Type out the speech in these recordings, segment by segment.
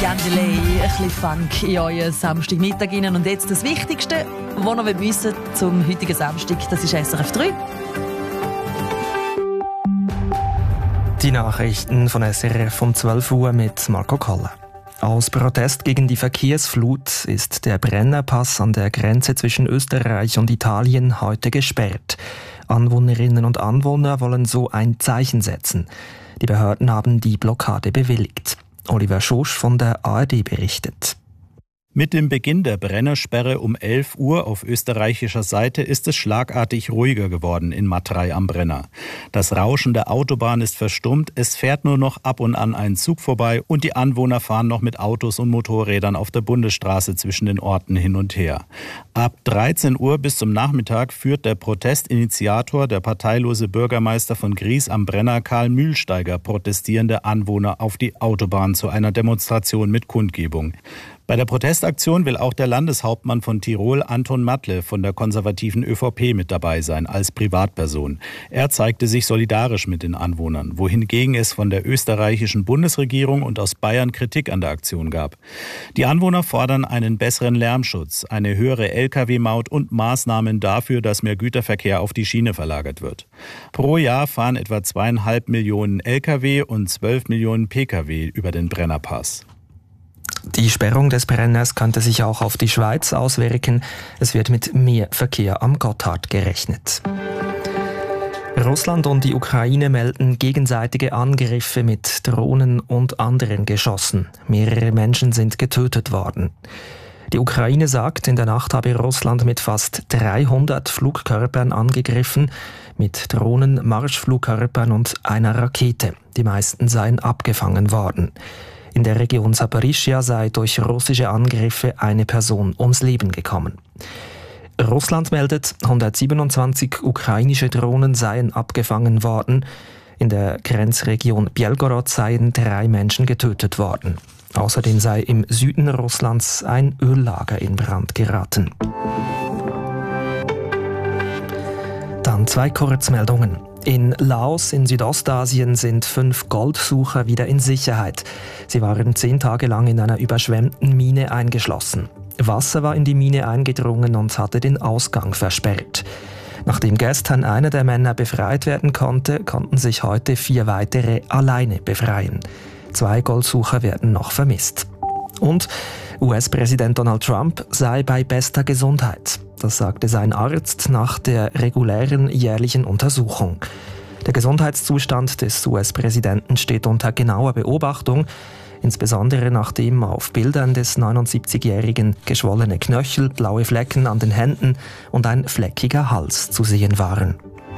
Jan Delay, ein bisschen Funk in euren Samstagmittag rein. Und jetzt das Wichtigste, was ihr noch wissen wollt zum heutigen Samstag, das ist SRF 3. Die Nachrichten von SRF um 12 Uhr mit Marco Koller. Als Protest gegen die Verkehrsflut ist der Brennerpass an der Grenze zwischen Österreich und Italien heute gesperrt. Anwohnerinnen und Anwohner wollen so ein Zeichen setzen. Die Behörden haben die Blockade bewilligt. Oliver Schosch von der ARD berichtet. Mit dem Beginn der Brennersperre um 11 Uhr auf österreichischer Seite ist es schlagartig ruhiger geworden in Matrei am Brenner. Das Rauschen der Autobahn ist verstummt, es fährt nur noch ab und an ein Zug vorbei und die Anwohner fahren noch mit Autos und Motorrädern auf der Bundesstraße zwischen den Orten hin und her. Ab 13 Uhr bis zum Nachmittag führt der Protestinitiator, der parteilose Bürgermeister von Gries am Brenner, Karl Mühlsteiger, protestierende Anwohner auf die Autobahn zu einer Demonstration mit Kundgebung. Bei der Protestaktion will auch der Landeshauptmann von Tirol, Anton Matle, von der konservativen ÖVP mit dabei sein, als Privatperson. Er zeigte sich solidarisch mit den Anwohnern, wohingegen es von der österreichischen Bundesregierung und aus Bayern Kritik an der Aktion gab. Die Anwohner fordern einen besseren Lärmschutz, eine höhere Lkw-Maut und Maßnahmen dafür, dass mehr Güterverkehr auf die Schiene verlagert wird. Pro Jahr fahren etwa 2,5 Millionen Lkw und 12 Millionen Pkw über den Brennerpass. Die Sperrung des Brenners könnte sich auch auf die Schweiz auswirken. Es wird mit mehr Verkehr am Gotthard gerechnet. Russland und die Ukraine melden gegenseitige Angriffe mit Drohnen und anderen Geschossen. Mehrere Menschen sind getötet worden. Die Ukraine sagt, in der Nacht habe Russland mit fast 300 Flugkörpern angegriffen, mit Drohnen, Marschflugkörpern und einer Rakete. Die meisten seien abgefangen worden. In der Region Saporischschja sei durch russische Angriffe eine Person ums Leben gekommen. Russland meldet, 127 ukrainische Drohnen seien abgefangen worden. In der Grenzregion Belgorod seien 3 Menschen getötet worden. Außerdem sei im Süden Russlands ein Öllager in Brand geraten. Dann 2 Kurzmeldungen. In Laos in Südostasien sind 5 Goldsucher wieder in Sicherheit. Sie waren 10 Tage lang in einer überschwemmten Mine eingeschlossen. Wasser war in die Mine eingedrungen und hatte den Ausgang versperrt. Nachdem gestern einer der Männer befreit werden konnte, konnten sich heute 4 weitere alleine befreien. 2 Goldsucher werden noch vermisst. Und US-Präsident Donald Trump sei bei bester Gesundheit. Das sagte sein Arzt nach der regulären jährlichen Untersuchung. Der Gesundheitszustand des US-Präsidenten steht unter genauer Beobachtung, insbesondere nachdem auf Bildern des 79-Jährigen geschwollene Knöchel, blaue Flecken an den Händen und ein fleckiger Hals zu sehen waren.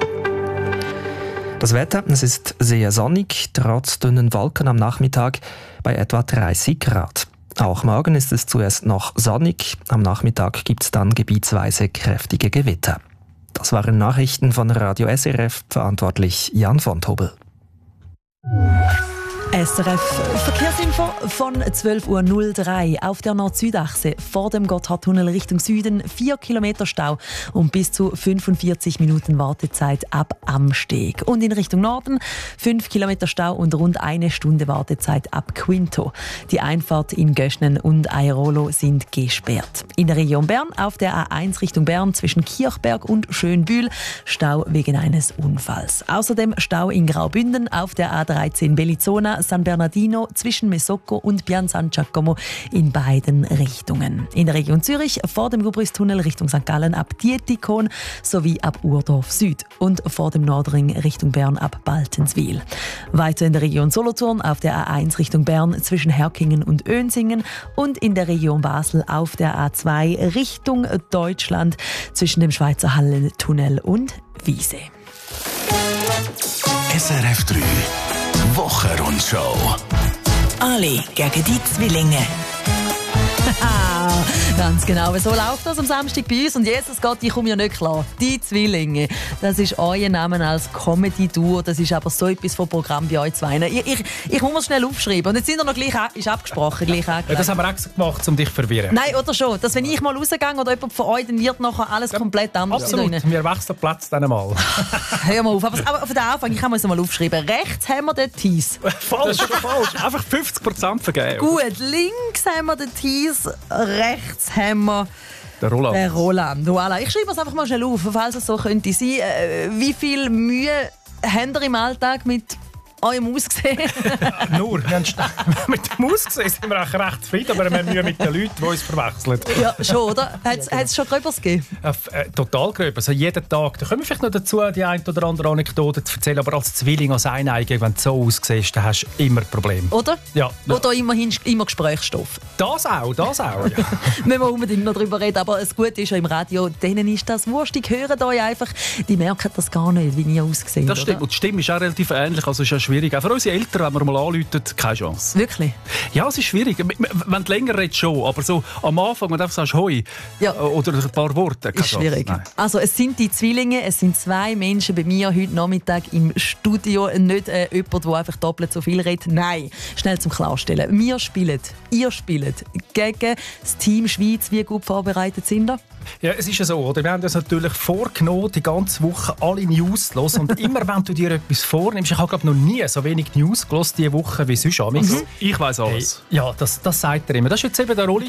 Das Wetter, es ist sehr sonnig, trotz dünnen Wolken am Nachmittag bei etwa 30 Grad. Auch morgen ist es zuerst noch sonnig, am Nachmittag gibt es dann gebietsweise kräftige Gewitter. Das waren Nachrichten von Radio SRF, verantwortlich Jan von Tobel. SRF Verkehrsinfo von 12.03 Uhr auf der Nord-Süd-Achse vor dem Gotthardtunnel Richtung Süden 4 Kilometer Stau und bis zu 45 Minuten Wartezeit ab Amsteg. Und in Richtung Norden 5 Kilometer Stau und rund 1 Stunde Wartezeit ab Quinto. Die Einfahrt in Göschnen und Airolo sind gesperrt. In der Region Bern auf der A1 Richtung Bern zwischen Kirchberg und Schönbühl Stau wegen eines Unfalls. Außerdem Stau in Graubünden auf der A13 Bellinzona San Bernardino zwischen Mesocco und Pian San Giacomo in beiden Richtungen. In der Region Zürich vor dem Gubristunnel Richtung St. Gallen ab Dietikon sowie ab Urdorf Süd und vor dem Nordring Richtung Bern ab Baltenswil. Weiter in der Region Solothurn auf der A1 Richtung Bern zwischen Herkingen und Önsingen und in der Region Basel auf der A2 Richtung Deutschland zwischen dem Schweizer Hallentunnel und Wiese. SRF 3 Wochenrundschau. Ali gegen die Zwillinge. Ganz genau. So läuft das am Samstag bei uns. Und Jesus Gott, ich komme ja nicht klar. Die Zwillinge, das ist euer Name als Comedy-Duo. Das ist aber so etwas vom Programm bei euch zwei. Ich muss es schnell aufschreiben. Und jetzt sind wir noch gleich ist abgesprochen. Gleich ja, das haben wir extra gemacht, um dich zu verwirren. Nein, oder schon. Dass wenn ich mal rausgehe oder jemand von euch, dann wird nachher alles komplett anders. Absolut. Wir wechseln Platz dann mal. Hör mal auf. Aber von der Anfang, ich kann mir es mal aufschreiben. Rechts haben wir den Tease. Falsch. Einfach 50% vergeben. Gut, links haben wir den Tease, rechts haben wir der Roland. Voilà. Ich schreibe es einfach mal schnell auf, falls es so könnte sein. Wie viel Mühe habt ihr im Alltag mit eurem Aussehen? Nur. Mit dem Aussehen sind wir auch recht zufrieden, aber wir haben Mühe mit den Leuten, die uns verwechseln. Ja, schon, oder? Hat es schon Gröbers gegeben? Total gröber. Also jeden Tag. Da kommen wir vielleicht noch dazu, die eine oder andere Anekdote zu erzählen, aber als Zwilling, als Eineiger, wenn du so aussiehst, dann hast du immer Probleme. Oder? Ja. Oder immer Gesprächsstoff. Das auch, ja. Müssen wir unbedingt noch darüber reden, aber das Gute ist ja im Radio, denen ist das wurscht, die hören euch einfach, die merken das gar nicht, wie ihr aussieht. Das stimmt, und die Stimme ist auch relativ ähnlich, also ist ja schwierig. Auch für unsere Eltern, wenn man mal anrufen, keine Chance. Wirklich? Ja, es ist schwierig. Wenn du länger redest, schon, aber so am Anfang, wenn du einfach sagst «Hoi» oder ein paar Worte, keine ist schwierig. Also es sind die Zwillinge, es sind zwei Menschen bei mir heute Nachmittag im Studio, nicht jemand, der einfach doppelt so viel redet. Nein, schnell zum Klarstellen. Wir spielen, ihr spielt gegen das Team Schweiz. Wie gut vorbereitet sind ihr? Ja, es ist ja so, oder? Wir haben uns natürlich vorgenommen, die ganze Woche alle News zu hören. Und immer, wenn du dir etwas vornimmst, ich habe glaube noch nie so wenig News gelesen diese Woche wie sonst. Ich weiss alles. Hey, ja, das sagt er immer. Das war jetzt eben der Rolli.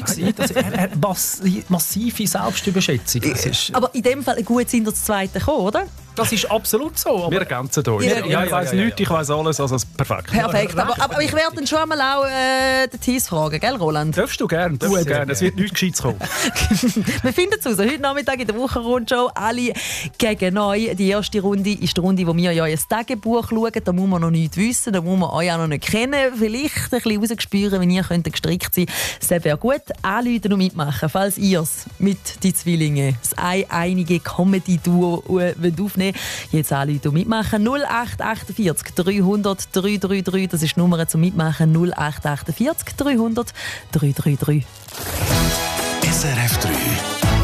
Massive Selbstüberschätzung. Aber in dem Fall gut sind ihr das Zweite gekommen, oder? Das ist absolut so. Wir ergänzen uns. Ja, ich weiss nichts, ich weiss alles, also perfekt. Perfekt, aber ich werde dann schon einmal auch den Tease fragen, gell Roland? Darfst du gerne. Es wird nichts Gescheites kommen. Wir finden es raus. Heute Nachmittag in der Wochenrundshow alle gegen euch. Die erste Runde ist die Runde, wo wir ja euer Tagebuch schauen. Da muss man noch nichts wissen, da muss man euch auch noch nicht kennen. Vielleicht ein bisschen rausspüren, wenn ihr gestrickt sein könnt. Das wäre gut. Anrufen und mitmachen, falls ihr es mit den Zwillingen, das einige Comedy-Duo aufnehmen. Jetzt anrufen und mitmachen. 0848 300 333. Das ist die Nummer zum Mitmachen. 0848 300 333. SRF 3